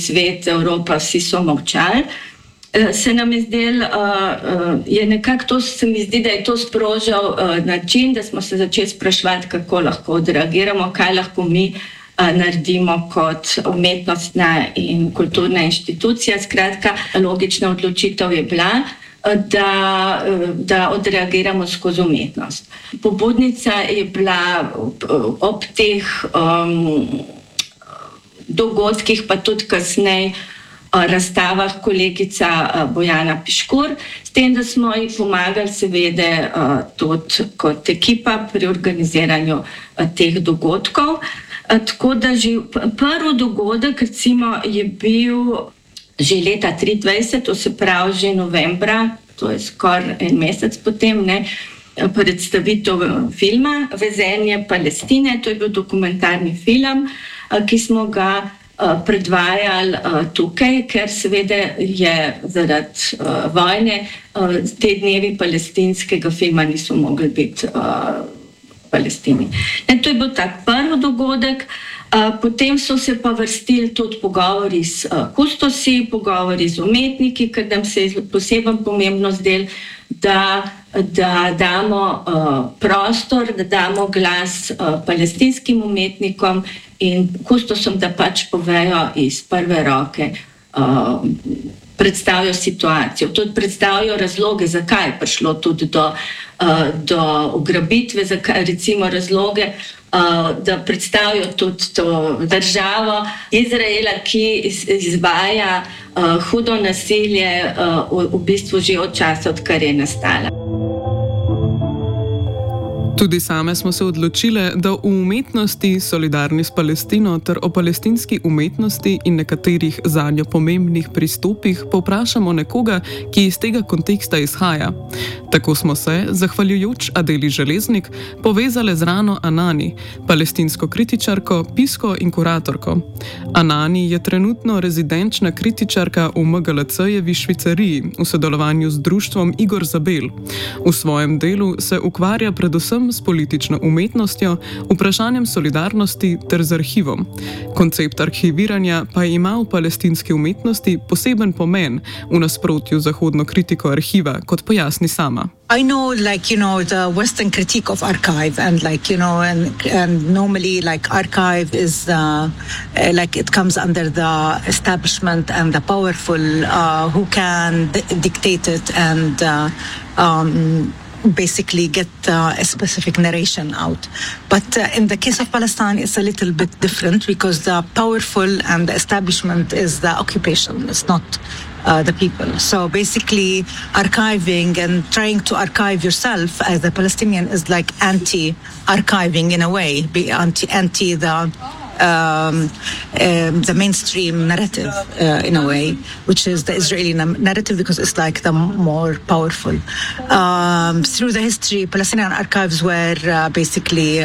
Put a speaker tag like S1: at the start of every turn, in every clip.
S1: svet, Evropa, vsi so molčali. Se nam je zdelo, je nekako to, se mi zdi, da je to sprožil način, da smo se začeli spraševati, kako lahko odreagiramo, kaj lahko mi naredimo kot umetnostna in kulturna inštitucija. Skratka, logična odločitev je bila, da odreagiramo skozi umetnost. Pobudnica je bila ob teh dogodkih, pa tudi kasneje razstavah kolegica Bojana Piškur, s tem, da smo ji pomagali seveda tudi kot ekipa pri organiziranju teh dogodkov. Tako da že prvi dogodek recimo je bil že leta 2023, to se pravi že novembra, to je skoraj en mesec potem, predstavitev filma Vezenje Palestine. To je bil dokumentarni film, ki smo ga predvajali tukaj, ker seveda je zaradi vojne te dnevi palestinskega filma niso mogli biti v Palestini. To je bil tak prvi dogodek. Potem so se pa vrstili tudi pogovori s kustosi, pogovori z umetniki, ker nam se je posebej pomembno zdelo, da damo prostor, da damo glas palestinskim umetnikom in kustosom, da pač povejo iz prve roke, predstavijo situacijo, tudi predstavijo razloge, zakaj je prišlo tudi do ugrabitve, recimo razloge, da predstavijo tudi to državo Izraela, ki izvaja hudo nasilje v bistvu že od časa, odkar je nastala.
S2: Tudi same smo se odločile, da v umetnosti solidarni s Palestino ter o palestinski umetnosti in nekaterih zanjo pomembnih pristopih povprašamo nekoga, ki iz tega konteksta izhaja. Tako smo se, zahvaljujoč Adeli Železnik, povezale z Rano Anani, palestinsko kritičarko, pisko in kuratorko. Anani je trenutno rezidenčna kritičarka v MGLC-jevi Švicariji v sodelovanju z društvom Igor Zabel. V svojem delu se ukvarja predvsem s politično umetnostjo, vprašanjem solidarnosti ter z arhivom. Koncept arhiviranja pa ima v palestinski umetnosti poseben pomen v nasprotju z zahodno kritiko arhiva, kot pojasni sama.
S3: I know, the Western critique of archive, and and normally, archive is it comes under the establishment and the powerful who can dictate it and basically get a specific narration out. But in the case of Palestine, it's a little bit different because the powerful and the establishment is the occupation. It's not the people. So basically, archiving and trying to archive yourself as a Palestinian is like anti-archiving in a way, anti the mainstream narrative in a way, which is the Israeli narrative because it's like the more powerful. Through the history, Palestinian archives were basically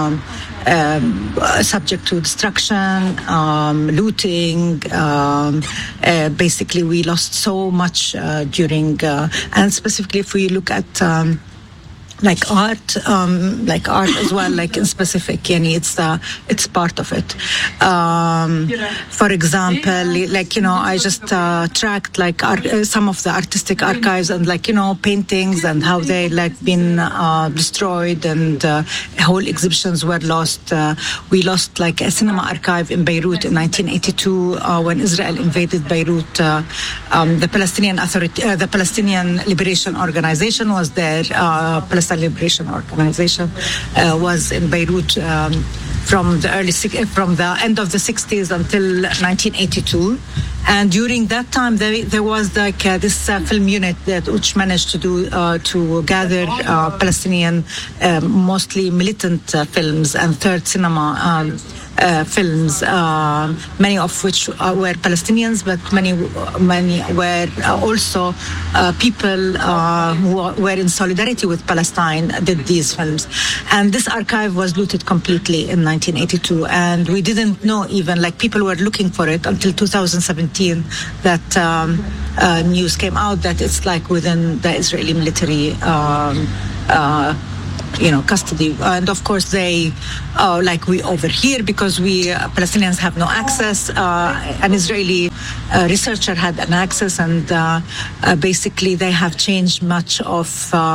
S3: subject to destruction, looting. Basically, we lost so much during, and specifically if we look at art as well, in specific, it's part of it. For example, I just tracked some of the artistic archives and paintings and how they been destroyed and whole exhibitions were lost. We lost a cinema archive in Beirut in 1982 when Israel invaded Beirut. The Palestinian Liberation Organization was there. Palestine Liberation Organization was in Beirut from the end of the 60s until 1982, and during that time there was this film unit which managed to gather Palestinian, mostly militant films and third cinema films, many of which were Palestinians, but many were also people who were in solidarity with Palestine did these films. And this archive was looted completely in 1982, and we didn't know even, people were looking for it until 2017 that news came out that it's within the Israeli military custody. And of course, they, like we over here, because we Palestinians have no access. An Israeli researcher had an access, and basically they have changed much of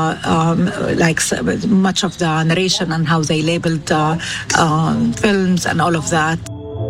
S3: much of the narration and how they labeled films and all of that.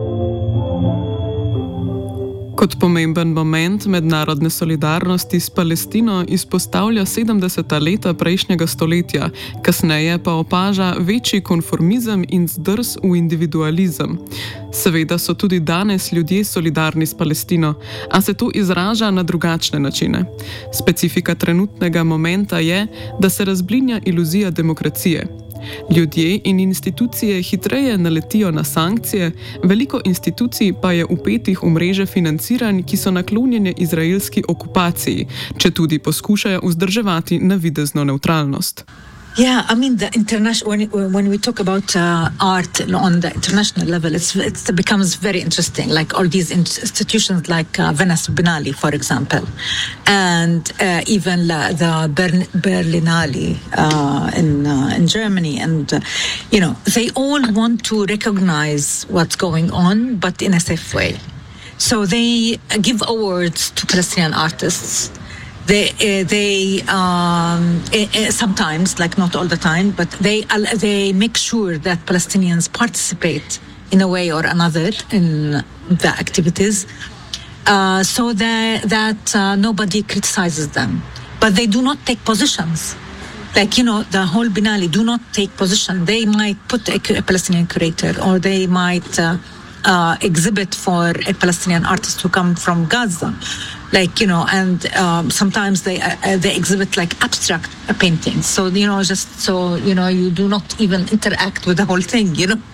S2: Kot pomemben moment mednarodne solidarnosti s Palestino izpostavlja 70. leta prejšnjega stoletja, kasneje pa opaža večji konformizem in zdrs v individualizem. Seveda so tudi danes ljudje solidarni s Palestino, a se to izraža na drugačne načine. Specifika trenutnega momenta je, da se razblinja iluzija demokracije. Ljudje in institucije hitreje naletijo na sankcije, veliko institucij pa je vpetih v mreže financiranj, ki so naklonjene izraelski okupaciji, če tudi poskušajo vzdrževati navidezno nevtralnost.
S3: Yeah, I mean, when we talk about art on the international level, it becomes very interesting. Like all these institutions, like Venice Biennale, for example, and even the Berlinale in Germany, and they all want to recognize what's going on, but in a safe way. So they give awards to Palestinian artists. They sometimes, like not all the time, but they make sure that Palestinians participate in a way or another in the activities, so that nobody criticizes them. But they do not take positions. Like, the whole Biennale do not take position. They might put a Palestinian curator, or they might exhibit for a Palestinian artist who come from Gaza. And sometimes they exhibit like abstract paintings. So, you do not even interact with the whole thing,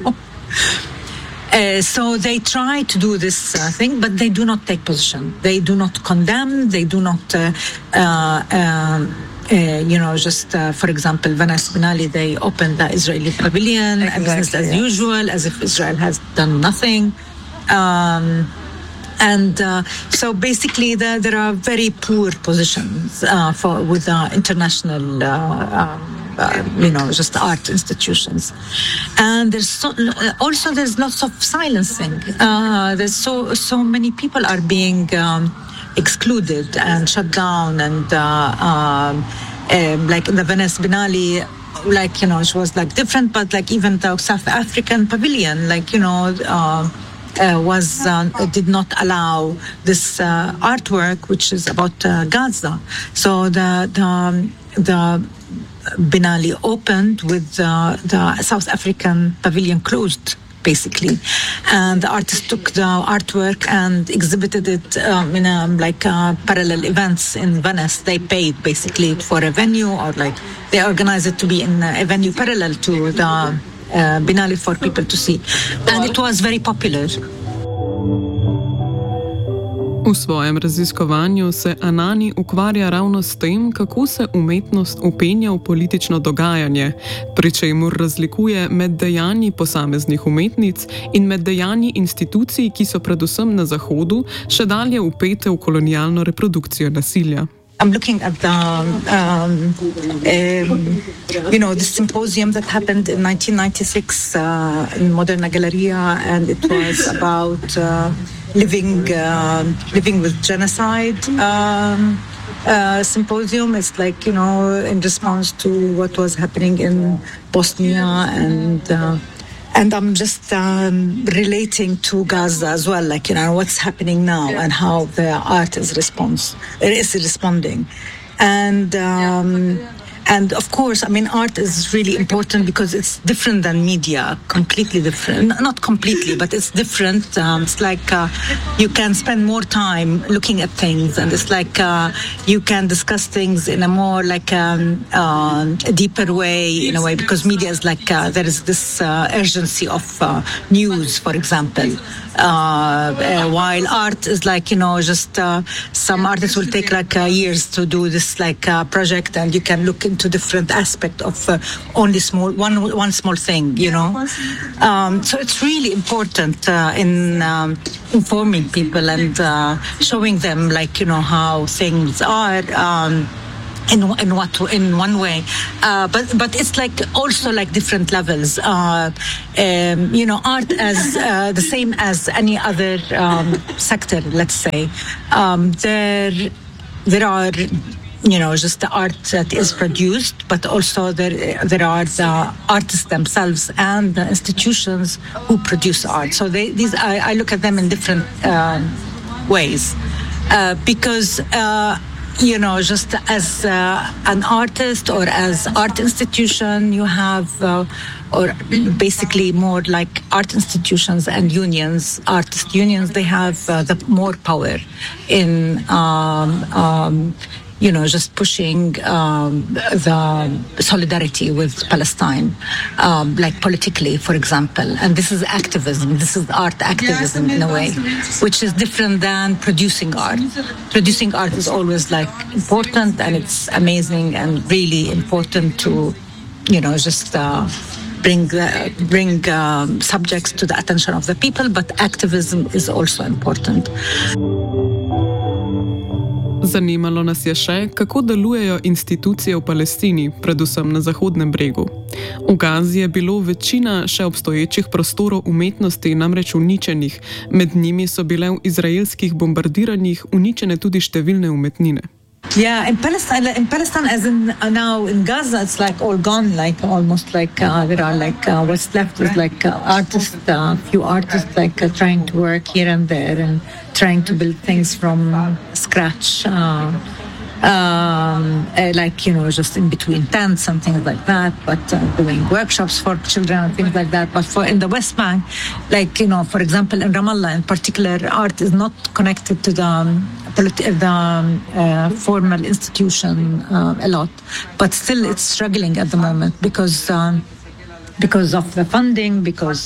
S3: So they try to do this thing, but they do not take position. They do not condemn. They do not, for example, Venice Biennale, they opened the Israeli pavilion, exactly, business as usual, as if Israel has done nothing. So basically, there are very poor positions with international, art institutions, and there's lots of silencing. There's so many people are being excluded and shut down, and like in the Venice Biennale, it was like different, but like even the South African pavilion, did not allow this artwork, which is about Gaza. So the Biennale opened with the South African pavilion closed, basically, and the artist took the artwork and exhibited it in parallel events in Venice. They paid basically for a venue, or they organized it to be in a venue parallel to the Biennale for people to see, and it was very popular.
S2: V svojem raziskovanju se Anani ukvarja ravno s tem, kako se umetnost vpenja v politično dogajanje, pri čemer razlikuje med dejanji posameznih umetnic in med dejanji institucij, ki so predvsem na Zahodu še dalje vpete v kolonialno reprodukcijo nasilja.
S3: I'm looking at the symposium that happened in 1996 in Moderna Galleria, and it was about living with genocide. Symposium. It's in response to what was happening in Bosnia, and I'm just relating to Gaza as well, what's happening now and how the art is responding. And of course, art is really important because it's different than media, completely different. Not completely, but it's different. It's you can spend more time looking at things, and it's you can discuss things in a more a deeper way, in a way, because media is there is this urgency of news, for example. While art is some artists will take years to do this project, and you can look into different aspect of only one small thing, so it's really important in informing people and showing them how things are, in one way, but it's like also like different levels. Art as the same as any other sector. Let's say there are just the art that is produced, but also there are the artists themselves and the institutions who produce art. So I look at them in different ways because. Just as an artist or as art institution, you have, or basically more like art institutions and unions, artist unions, they have the more power in just pushing the solidarity with Palestine, like politically, for example. And this is activism. This is art activism in a way, which is different than producing art. Producing art is always like important, and it's amazing and really important to, just bring subjects to the attention of the people. But activism is also important.
S2: Zanimalo nas je še, kako delujejo institucije v Palestini, predvsem na Zahodnem bregu. V Gazi je bilo večina še obstoječih prostorov umetnosti namreč uničenih, med njimi so bile v izraelskih bombardiranjih uničene tudi številne umetnine.
S3: Yeah, in Palestine, as in now in Gaza, it's like all gone. Like almost like there are like what's left is like artists, few artists like trying to work here and there and trying to build things from scratch. Like just in between tents and things like that, but doing workshops for children and things like that. But in the West Bank, like for example in Ramallah in particular, art is not connected to the formal institution a lot, but still it's struggling at the moment because of the funding, because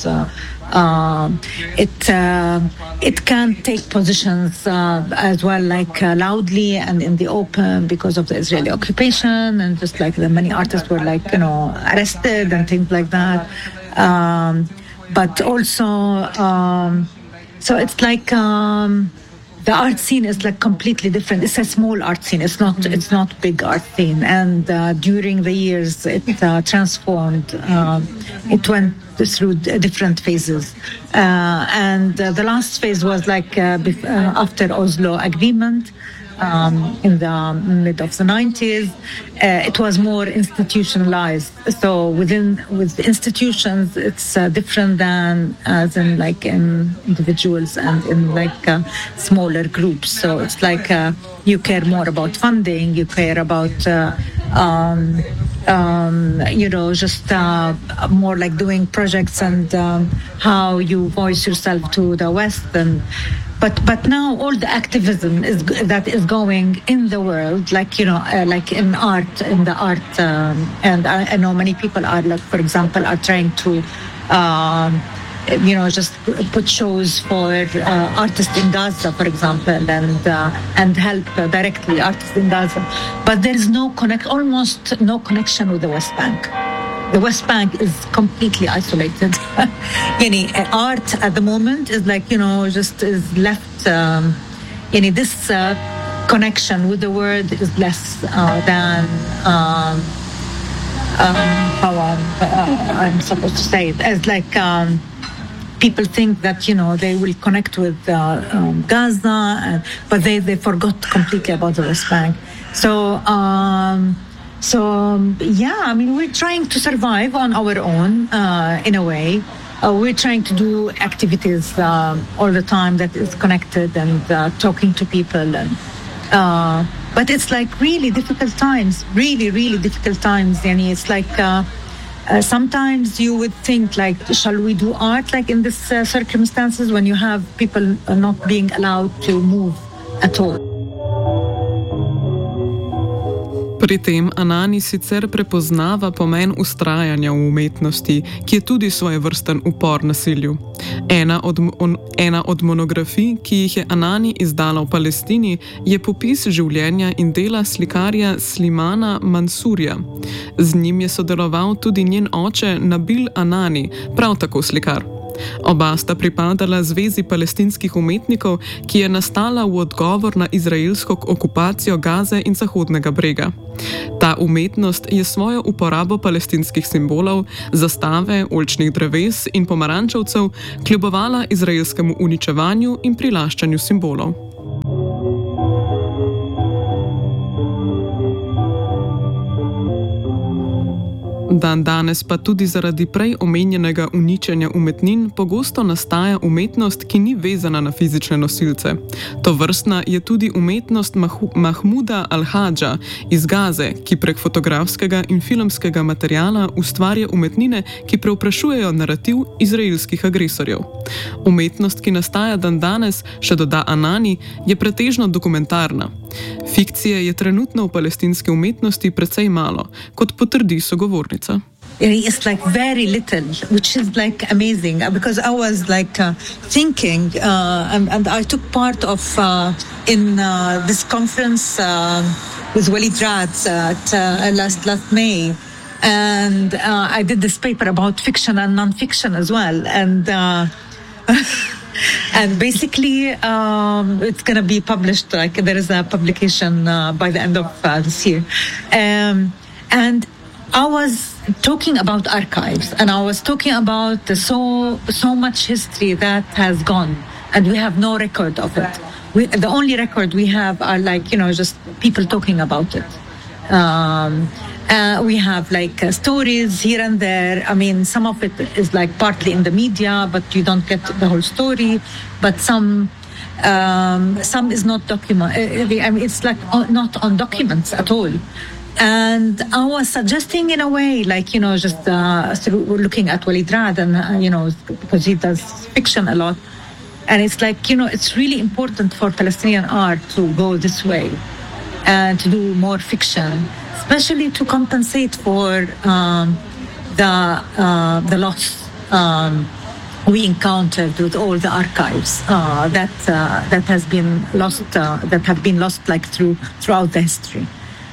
S3: it can't take positions as well, like loudly and in the open because of the Israeli occupation, and just like the many artists were like arrested and things like that. But also, so it's like. The art scene is like completely different. It's a small art scene. It's not big art scene. And during the years, it transformed. It went through different phases. And the last phase was like after Oslo Agreement. In the mid of the 90s, it was more institutionalized. So with institutions, it's different than as in like in individuals and in like smaller groups. So it's like you care more about funding, you care about just more like doing projects and how you voice yourself to the West. But now all the activism that is going in the world, like like in art, and I know many people are like, for example, are trying to just put shows for artists in Gaza, for example, and help directly artists in Gaza. But there is almost no connection with the West Bank. The West Bank is completely isolated. Art at the moment is like, just is left, this connection with the world is less than how I'm supposed to say it. As like people think that, they will connect with Gaza, but they forgot completely about the West Bank. So, we're trying to survive on our own, in a way. We're trying to do activities all the time that is connected and talking to people. But it's like really difficult times, really, really difficult times. It's like sometimes you would think like, shall we do art like in these circumstances when you have people not being allowed to move at all?
S2: Pri tem Anani sicer prepoznava pomen vztrajanja v umetnosti, ki je tudi svojevrsten upor nasilju. Ena od monografij, ki jih je Anani izdala v Palestini, je popis življenja in dela slikarja Slimana Mansurja. Z njim je sodeloval tudi njen oče Nabil Anani, prav tako slikar. Oba sta pripadala Zvezi palestinskih umetnikov, ki je nastala v odgovor na izraelsko okupacijo Gaze in Zahodnega brega. Ta umetnost je svojo uporabo palestinskih simbolov, zastave, oljčnih dreves in pomarančevcev kljubovala izraelskemu uničevanju in prilaščanju simbolov. Dan danes pa tudi zaradi prej omenjenega uničenja umetnin pogosto nastaja umetnost, ki ni vezana na fizične nosilce. Tovrstna je tudi umetnost Mahmuda Al-Hadža iz Gaze, ki prek fotografskega in filmskega materiala ustvarja umetnine, ki preoprašujejo narativ izraelskih agresorjev. Umetnost, ki nastaja dan danes, še doda Anani, je pretežno dokumentarna. Fikcije je trenutno v palestinski umetnosti precej malo, kot potrdi sogovornica.
S3: It's like very little, which is like amazing because I was like thinking and I took part of in this conference with Walid Raad last May, and I did this paper about fiction and non-fiction as well, and and basically it's going to be published, like there is a publication by the end of this year, and I was talking about archives, and I was talking about so much history that has gone, and we have no record of it. The only record we have are like, just people talking about it. We have like stories here and there. I mean, some of it is like partly in the media, but you don't get the whole story. But some is not documented. I mean, it's like not on documents at all. And I was suggesting in a way, like, just through looking at Walid Raad and, because he does fiction a lot. And it's like, it's really important for Palestinian art to go this way and to do more fiction, especially to compensate for the loss we encountered with all the archives that have been lost like throughout the history.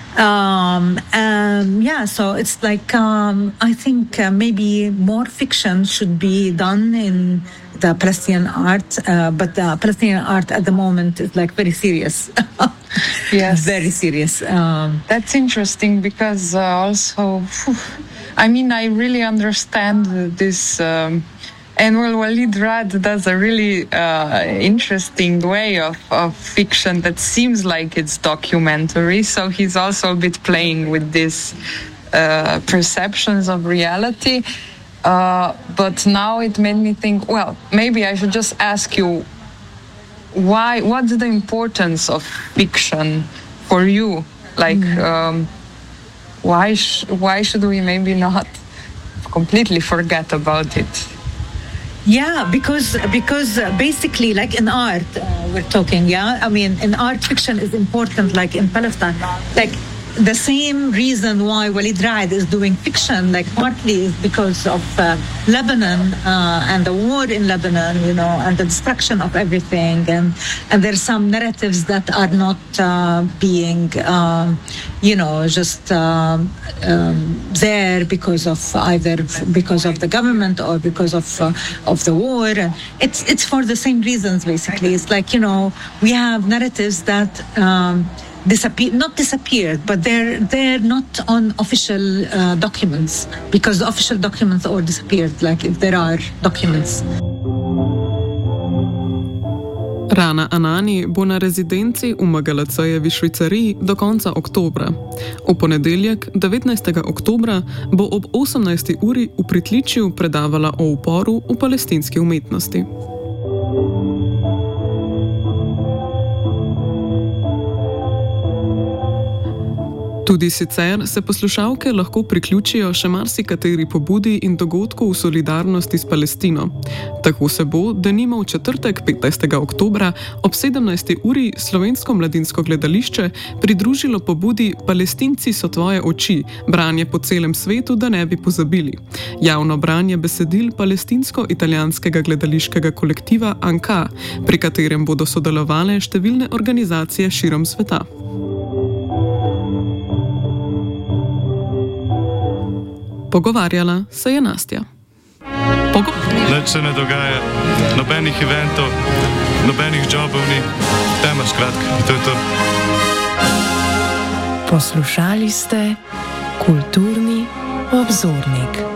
S3: So it's like I think maybe more fiction should be done in the Palestinian art, but the Palestinian art at the moment is like very serious.
S4: Yes,
S3: very serious.
S4: That's interesting because also, I mean, I really understand this. And Walid Raad does a really interesting way of fiction that seems like it's documentary. So he's also a bit playing with these perceptions of reality. But now it made me think, well, maybe I should just ask you, what's the importance of fiction for you? Like, why should we maybe not completely forget about it?
S3: Yeah, because basically, like in art, we're talking, yeah? I mean, in art, fiction is important, like in Palestine. Like, the same reason why Walid Raad is doing fiction, like partly is because of Lebanon and the war in Lebanon, and the destruction of everything. And there's some narratives that are not being, just there because of either because of the government or because of the war. And it's for the same reasons, basically. It's like, we have narratives that not disappeared, but they're not on official documents, because the official documents all disappeared, like if there are documents.
S2: Rana Anani bo na rezidenci v MGLC-jevi Švicariji do konca oktobra. V ponedeljek, 19. oktobra, bo ob 18. uri v pritličju predavala o uporu v palestinski umetnosti. Tudi sicer se poslušalke lahko priključijo še marsikateri pobudi in dogodku v solidarnosti s Palestino. Tako se bo, denimo v četrtek 15. oktobra ob 17. uri Slovensko mladinsko gledališče pridružilo pobudi Palestinci so tvoje oči, branje po celem svetu, da ne bi pozabili. Javno branje besedil palestinsko-italijanskega gledališkega kolektiva Anka, pri katerem bodo sodelovale številne organizacije širom sveta. Pogovarjala se je Nastja.
S5: Nič se ne dogaja, nobenih eventov, nobenih jobov ni, tema skratka, to je to.
S6: Poslušali ste Kulturni obzornik.